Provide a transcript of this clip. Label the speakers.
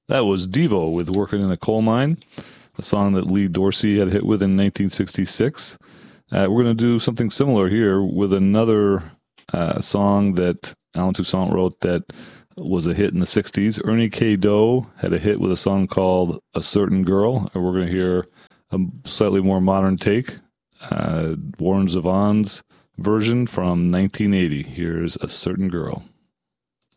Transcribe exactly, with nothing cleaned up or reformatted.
Speaker 1: That was Devo with Working in a Coal Mine, a song that Lee Dorsey had hit with in nineteen sixty-six. Uh, we're going to do something similar here with another uh, song that Alan Toussaint wrote that was a hit in the sixties. Ernie K. Doe had a hit with a song called A Certain Girl, and we're going to hear a slightly more modern take, uh, Warren Zevon's version from nineteen eighty. Here's A Certain Girl.